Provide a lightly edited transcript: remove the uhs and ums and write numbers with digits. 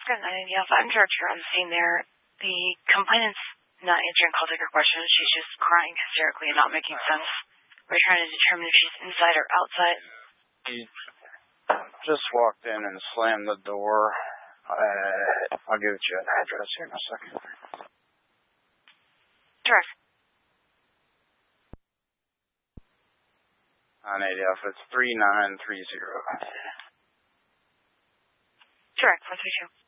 Good night, Alpha. I'm director on the scene there. The complainant's not answering call taker questions. She's just crying hysterically and not making sense. We're trying to determine if she's inside or outside. He just walked in and slammed the door. I'll give you an address here in a second. Direct. 980 Alpha, it's 3930. Direct, 132.